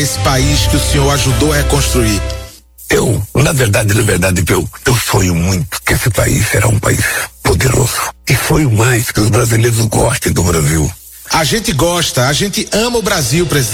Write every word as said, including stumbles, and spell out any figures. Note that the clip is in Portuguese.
esse país que o senhor ajudou a reconstruir? Eu, na verdade, na verdade, eu, eu sonho muito que esse país será um país poderoso. E sonho mais que os brasileiros gostem do Brasil. A gente gosta, a gente ama o Brasil, presidente.